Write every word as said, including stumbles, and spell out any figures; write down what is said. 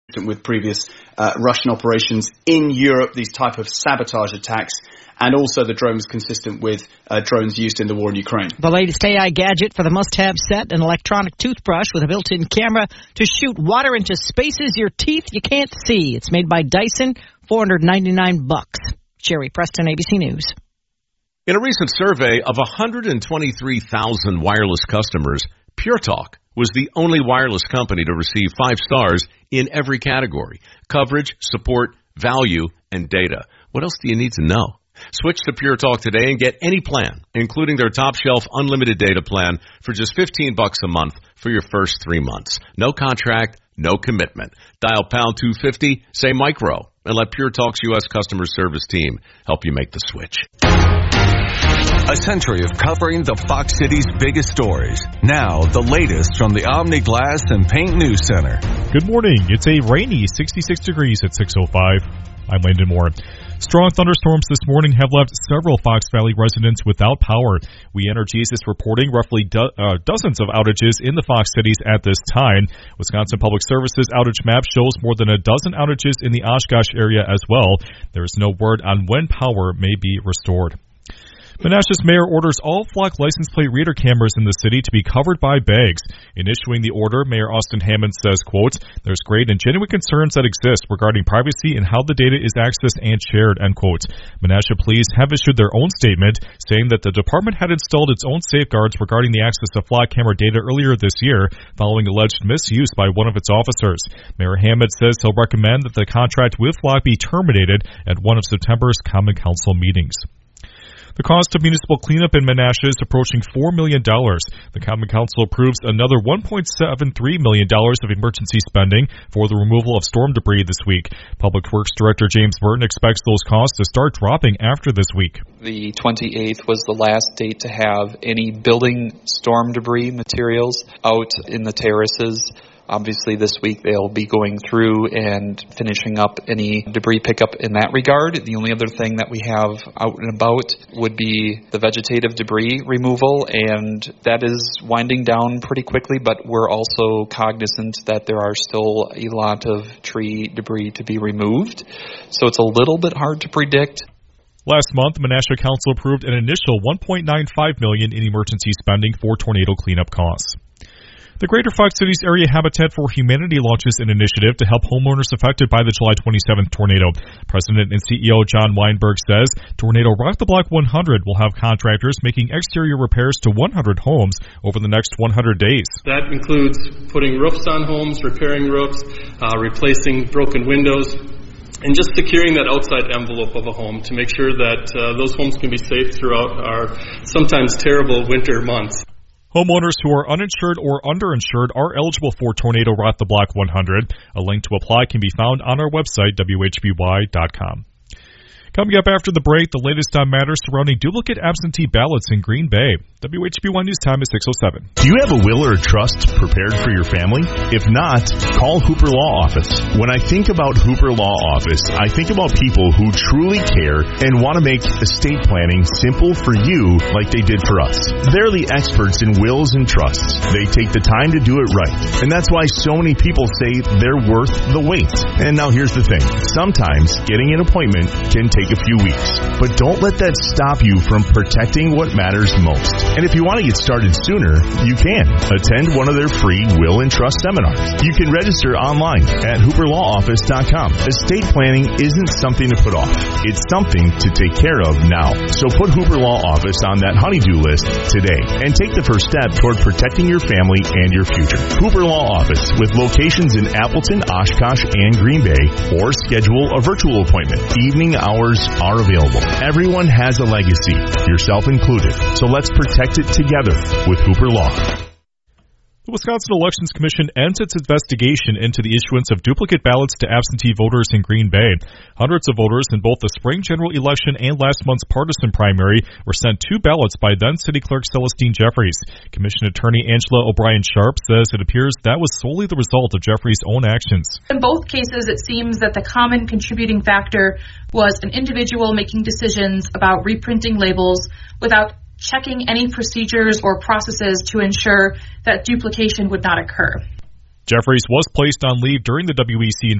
with previous uh, Russian operations in Europe, these type of sabotage attacks, and also the drone was consistent with uh, drones used in the war in Ukraine. The latest A I gadget for the must-have set, an electronic toothbrush with a built-in camera to shoot water into spaces your teeth you can't see. It's made by Dyson, four hundred ninety-nine bucks. Jerry Preston, A B C News. In a recent survey of one hundred twenty-three thousand wireless customers, Pure Talk was the only wireless company to receive five stars in every category: coverage, support, value, and data. What else do you need to know? Switch to Pure Talk today and get any plan, including their top-shelf unlimited data plan, for just fifteen bucks a month for your first three months. No contract, no commitment. Dial pound two fifty, say micro, and let Pure Talk's U S customer service team help you make the switch. A century of covering the Fox City's biggest stories. Now, the latest from the Omni Glass and Paint News Center. Good morning. It's a rainy sixty-six degrees at six oh five. I'm Landon Moore. Strong thunderstorms this morning have left several Fox Valley residents without power. We Energies is reporting roughly do- uh, dozens of outages in the Fox cities at this time. Wisconsin Public Services outage map shows more than a dozen outages in the Oshkosh area as well. There is no word on when power may be restored. Menasha's mayor orders all Flock license plate reader cameras in the city to be covered by bags. In issuing the order, Mayor Austin Hammond says, quote, "There's great and genuine concerns that exist regarding privacy and how the data is accessed and shared," end quote. Menasha Police have issued their own statement saying that the department had installed its own safeguards regarding the access to Flock camera data earlier this year following alleged misuse by one of its officers. Mayor Hammond says he'll recommend that the contract with Flock be terminated at one of September's Common Council meetings. The cost of municipal cleanup in Menasha is approaching four million dollars. The Common Council approves another one point seven three million dollars of emergency spending for the removal of storm debris this week. Public Works Director James Burton expects those costs to start dropping after this week. The twenty-eighth was the last date to have any building storm debris materials out in the terraces. Obviously, this week they'll be going through and finishing up any debris pickup in that regard. The only other thing that we have out and about would be the vegetative debris removal, and that is winding down pretty quickly, but we're also cognizant that there are still a lot of tree debris to be removed. So it's a little bit hard to predict. Last month, Menasha Council approved an initial one point nine five million dollars in emergency spending for tornado cleanup costs. The Greater Fox Cities Area Habitat for Humanity launches an initiative to help homeowners affected by the July twenty-seventh tornado. President and C E O John Weinberg says Tornado Rock the Block one hundred will have contractors making exterior repairs to one hundred homes over the next one hundred days. That includes putting roofs on homes, repairing roofs, uh, replacing broken windows, and just securing that outside envelope of a home to make sure that uh, those homes can be safe throughout our sometimes terrible winter months. Homeowners who are uninsured or underinsured are eligible for Tornado Rock the Block one hundred. A link to apply can be found on our website, W H B Y dot com. Coming up after the break, the latest on matters surrounding duplicate absentee ballots in Green Bay. W H B Y News Time is six oh seven. Do you have a will or trust prepared for your family? If not, call Hooper Law Office. When I think about Hooper Law Office, I think about people who truly care and want to make estate planning simple for you like they did for us. They're the experts in wills and trusts. They take the time to do it right. And that's why so many people say they're worth the wait. And now here's the thing. Sometimes getting an appointment can take a few weeks. But don't let that stop you from protecting what matters most. And if you want to get started sooner, you can. Attend one of their free will and trust seminars. You can register online at hooper law office dot com. Estate planning isn't something to put off. It's something to take care of now. So put Hooper Law Office on that honey-do list today and take the first step toward protecting your family and your future. Hooper Law Office with locations in Appleton, Oshkosh, and Green Bay, or schedule a virtual appointment. Evening hours are available. Everyone has a legacy, yourself included. So let's protect it together with Hooper Law. The Wisconsin Elections Commission ends its investigation into the issuance of duplicate ballots to absentee voters in Green Bay. Hundreds of voters in both the spring general election and last month's partisan primary were sent two ballots by then City Clerk Celestine Jeffries. Commission Attorney Angela O'Brien Sharp says it appears that was solely the result of Jeffries' own actions. In both cases, it seems that the common contributing factor was an individual making decisions about reprinting labels without checking any procedures or processes to ensure that duplication would not occur. Jeffries was placed on leave during the W E C